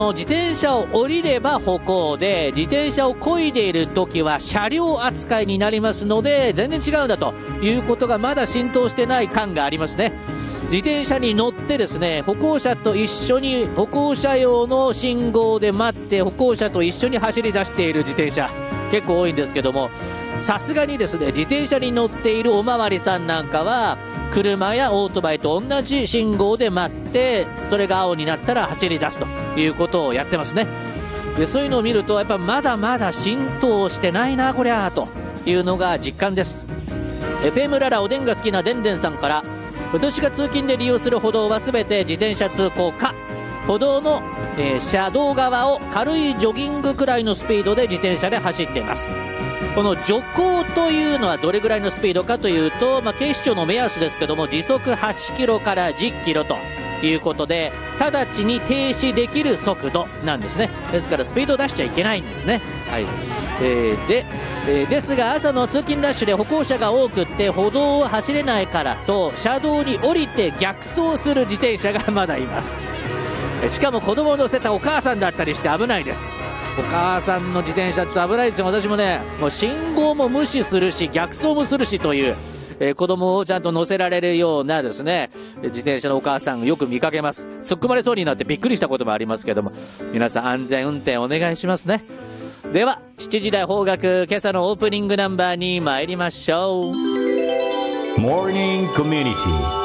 自転車を降りれば歩行で、自転車を漕いでいるときは車両扱いになりますので、全然違うんだということがまだ浸透してない感がありますね。自転車に乗ってですね、歩行者と一緒に歩行者用の信号で待って歩行者と一緒に走り出している自転車結構多いんですけども、さすがにですね、自転車に乗っているおまわりさんなんかは車やオートバイと同じ信号で待って、それが青になったら走り出すということをやってますね。でそういうのを見るとやっぱまだまだ浸透してないなこりゃというのが実感です。 FM ララおでんが好きなでんでんさんから、私が通勤で利用する歩道はすべて自転車通行か、歩道の、車道側を軽いジョギングくらいのスピードで自転車で走っています。この徐行というのはどれぐらいのスピードかというと、警視庁の目安ですけども、時速8キロから10キロということで、直ちに停止できる速度なんですね。ですからスピードを出しちゃいけないんですね。はい。ですが朝の通勤ラッシュで歩行者が多くって歩道を走れないからと、車道に降りて逆走する自転車がまだいます。しかも子供を乗せたお母さんだったりして危ないです。お母さんの自転車って危ないですよ。私もね、もう信号も無視するし逆走もするしという、子供をちゃんと乗せられるようなですね、自転車のお母さんよく見かけます。突っ込まれそうになってびっくりしたこともありますけども、皆さん安全運転お願いしますね。では7時台邦楽、今朝のオープニングナンバーに参りましょう。 モーニングコミュニティ